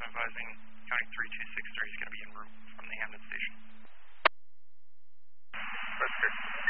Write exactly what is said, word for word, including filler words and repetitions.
advising County three two six three is going to be en route from the Hamden station. That's good.